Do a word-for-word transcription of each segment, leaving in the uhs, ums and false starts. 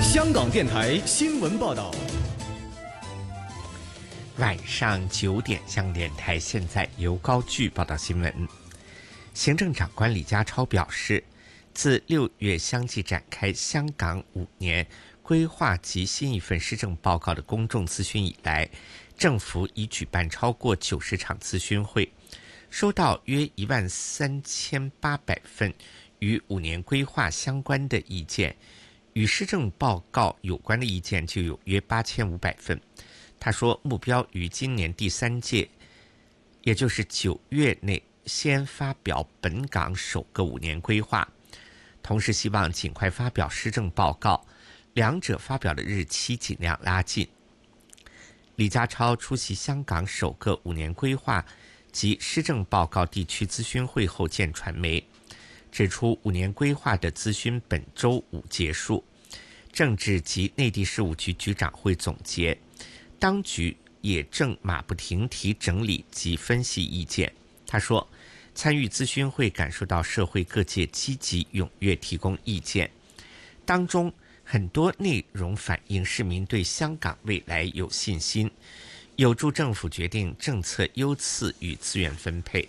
香港电台新闻报道。 晚上九点，香港电台现在由高炬报道新闻。行政长官李家超表示，自六月相继展开香港五年规划及新一份施政报告的公众咨询以来，政府已举办超过九十场咨询会，收到约一万三千八百份与五年规划相关的意见，与施政报告有关的意见就有约八千五百份。他说，目标于今年第三届，也就是九月内先发表本港首个五年规划，同时希望尽快发表施政报告，两者发表的日期尽量拉近。李家超出席香港首个五年规划及施政报告地区咨询会后见传媒，指出五年规划的咨询本周五结束，政治及内地事务局局长会总结，当局也正马不停蹄整理及分析意见。他说，参与咨询会感受到社会各界积极踊跃提供意见，当中很多内容反映市民对香港未来有信心，有助政府决定政策优次与资源分配。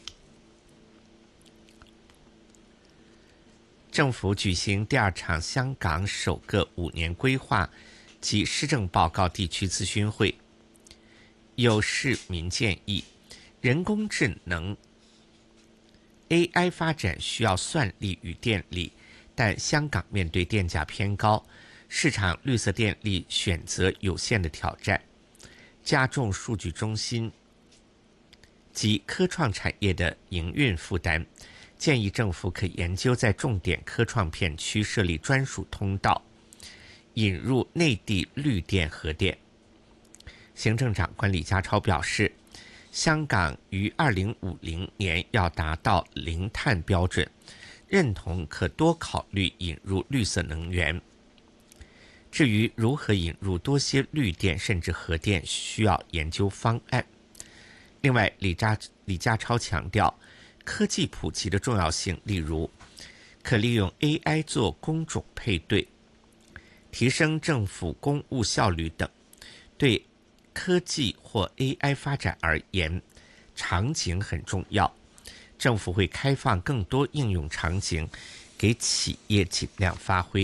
政府举行第二场香港首个五年规划及施政报告地区咨询会，有市民建议，人工智能 A I 发展需要算力与电力，但香港面对电价偏高，市场绿色电力选择有限的挑战，加重数据中心及科创产业的营运负担，建议政府可研究在重点科创片区设立专属通道，引入内地绿电核电。行政长官李家超表示，香港于二零五零年要达到零碳标准，认同可多考虑引入绿色能源。至于如何引入多些绿电甚至核电，需要研究方案。另外，李家李家超强调科技普及的重要性，例如可利用 A I 做工种配对，提升政府公务效率等。对科技或 A I 发展而言，场景很重要，政府会开放更多应用场景，给企业尽量发挥。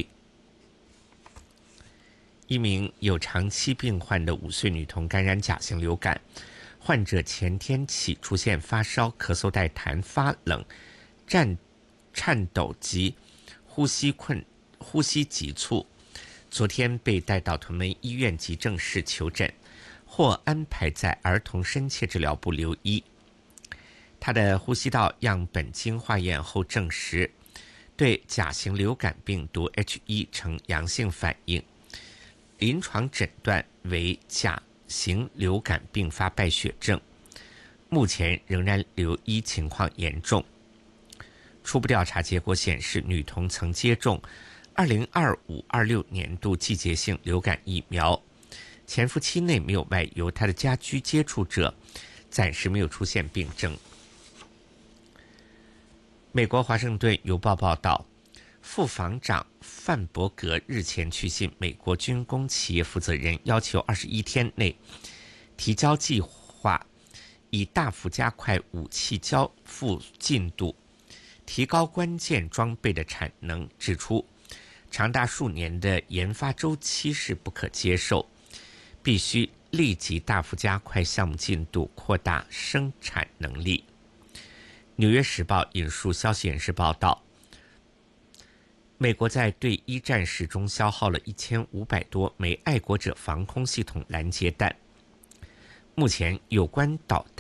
一名有长期病患的五岁女童感染甲型流感，患者前天起出现发烧、咳嗽带痰、发冷、颤颤抖及呼吸困、呼吸急促。昨天被带到屯门医院急症室求诊，或安排在儿童深切治疗部留医。他的呼吸道样本经化验后证实，对甲型流感病毒 H 一 呈阳性反应，临床诊断为甲型流感并发败血症，目前仍然留医，情况严重。初步调查结果显示，女童曾接种二零二五二六年度季节性流感疫苗，潜伏期内没有外游，她的家居接触者暂时没有出现病症。美国华盛顿邮报报道，副防长范伯格日前去信美国军工企业负责人，要求二十一天内提交计划，以大幅加快武器交付进度，提高关键装备的产能，指出长达数年的研发周期是不可接受，必须立即大幅加快项目进度，扩大生产能力。纽约时报引述消息人士报道，美国在对一战时中消耗了一千五百多枚爱国者防空系统拦截弹，目前有关导弹